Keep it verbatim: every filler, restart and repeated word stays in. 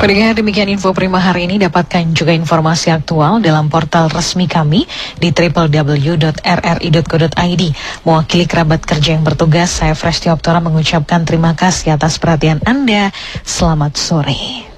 Pendengar, demikian info Prima hari ini. Dapatkan juga informasi aktual dalam portal resmi kami di w w w dot r r i dot co dot i d. Mewakili kerabat kerja yang bertugas, saya Fresti Optora mengucapkan terima kasih atas perhatian Anda. Selamat sore.